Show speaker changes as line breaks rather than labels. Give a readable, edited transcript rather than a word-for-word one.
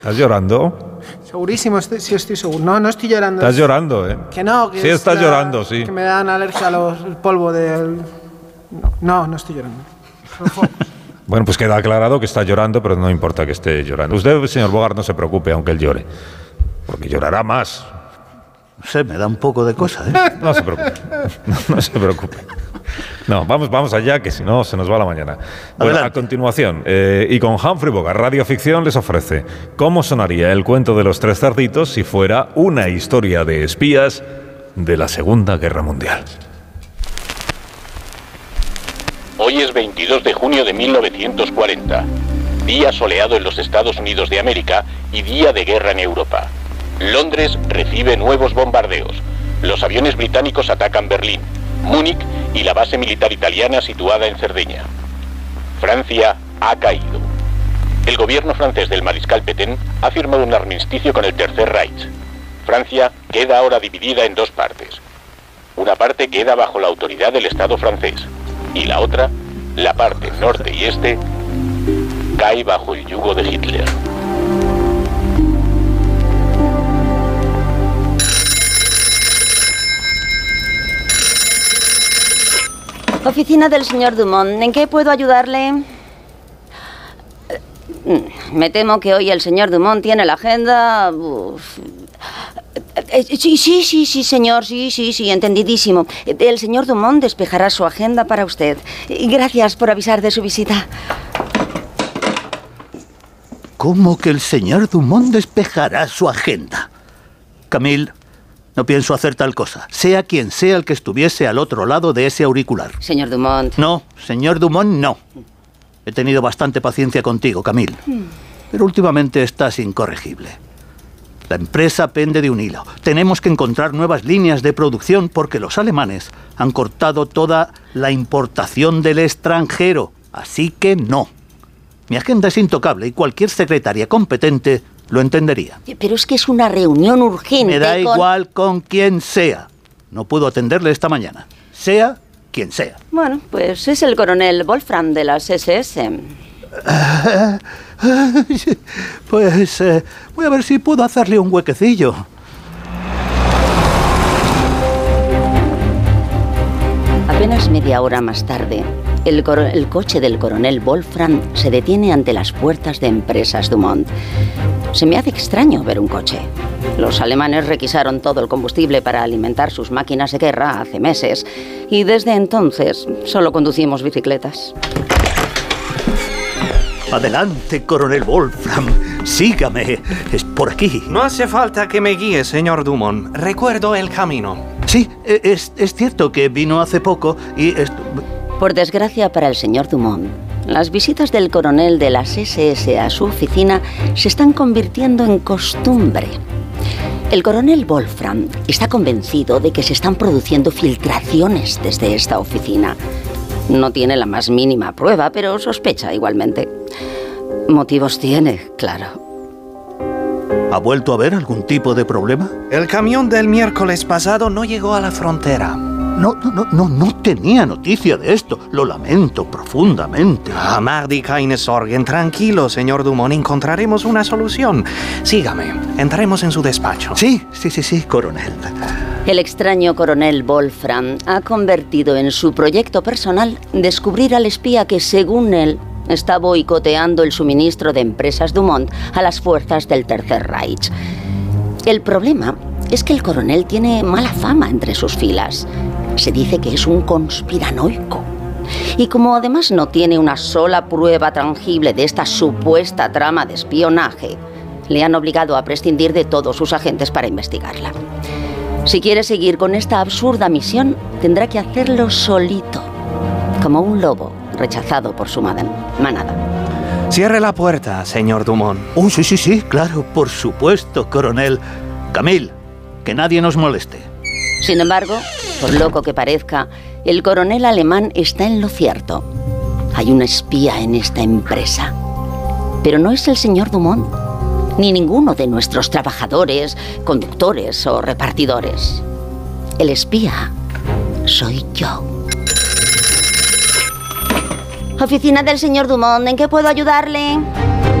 ¿Estás llorando?
Segurísimo, sí estoy seguro. No, no estoy llorando.
Estás llorando, ¿eh?
Que no, que
sí, estás llorando, sí.
Que me dan alergia al polvo del... No estoy llorando.
Bueno, pues queda aclarado que está llorando, pero no importa que esté llorando. Usted, señor Bogart, no se preocupe, aunque él llore. Porque llorará más.
No sé, me da un poco de cosa, ¿eh?
No se preocupe. No se preocupe. No, vamos allá, que si no se nos va la mañana. Bueno, a continuación, y con Humphrey Bogart, Radioficción les ofrece ¿cómo sonaría el cuento de los tres cerditos si fuera una historia de espías de la Segunda Guerra Mundial?
Hoy es 22 de junio de 1940, día soleado en los Estados Unidos de América y día de guerra en Europa. Londres recibe nuevos bombardeos. Los aviones británicos atacan Berlín, Múnich y la base militar italiana situada en Cerdeña. Francia ha caído. El gobierno francés del mariscal Pétain ha firmado un armisticio con el Tercer Reich. Francia queda ahora dividida en dos partes. Una parte queda bajo la autoridad del Estado francés y la otra, la parte norte y este, cae bajo el yugo de Hitler.
Oficina del señor Dumont, ¿en qué puedo ayudarle? Me temo que hoy el señor Dumont tiene la agenda... Sí, señor, sí, entendidísimo. El señor Dumont despejará su agenda para usted. Gracias por avisar de su visita.
¿Cómo que el señor Dumont despejará su agenda? Camille, no pienso hacer tal cosa, sea quien sea el que estuviese al otro lado de ese auricular.
Señor Dumont.
No, señor Dumont, no. He tenido bastante paciencia contigo, Camille. Pero últimamente estás incorregible. La empresa pende de un hilo. Tenemos que encontrar nuevas líneas de producción porque los alemanes han cortado toda la importación del extranjero. Así que no. Mi agenda es intocable y cualquier secretaria competente lo entendería.
Pero es que es una reunión urgente.
Me da igual con quien sea. No puedo atenderle esta mañana. Sea quien sea.
Bueno, pues es el coronel Wolfram de las SS.
Pues voy a ver si puedo hacerle un huequecillo.
Apenas media hora más tarde, el coche del coronel Wolfram se detiene ante las puertas de Empresas Dumont. Se me hace extraño ver un coche. Los alemanes requisaron todo el combustible para alimentar sus máquinas de guerra hace meses y desde entonces solo conducimos bicicletas.
Adelante, coronel Wolfram. Sígame. Es por aquí.
No hace falta que me guíe, señor Dumont. Recuerdo el camino.
Sí, es cierto que vino hace poco y...
Por desgracia para el señor Dumont, las visitas del coronel de las SS a su oficina se están convirtiendo en costumbre. El coronel Wolfram está convencido de que se están produciendo filtraciones desde esta oficina. No tiene la más mínima prueba, pero sospecha igualmente. Motivos tiene, claro.
¿Ha vuelto a haber algún tipo de problema?
El camión del miércoles pasado no llegó a la frontera.
No tenía noticia de esto. Lo lamento profundamente.
Mardi keine Sorgen. Tranquilo, señor Dumont. Encontraremos una solución. Sígame. Entremos en su despacho.
Sí, coronel.
El extraño coronel Wolfram ha convertido en su proyecto personal descubrir al espía que, según él, está boicoteando el suministro de Empresas Dumont a las fuerzas del Tercer Reich. El problema es que el coronel tiene mala fama entre sus filas. Se dice que es un conspiranoico. Y como además no tiene una sola prueba tangible de esta supuesta trama de espionaje, le han obligado a prescindir de todos sus agentes para investigarla. Si quiere seguir con esta absurda misión, tendrá que hacerlo solito, como un lobo rechazado por su manada.
Cierre la puerta, señor Dumont.
Sí, claro, por supuesto, coronel. Camille, que nadie nos moleste.
Sin embargo, por loco que parezca, el coronel alemán está en lo cierto. Hay un espía en esta empresa. Pero no es el señor Dumont, ni ninguno de nuestros trabajadores, conductores o repartidores. El espía soy yo. Oficina del señor Dumont, ¿en qué puedo ayudarle?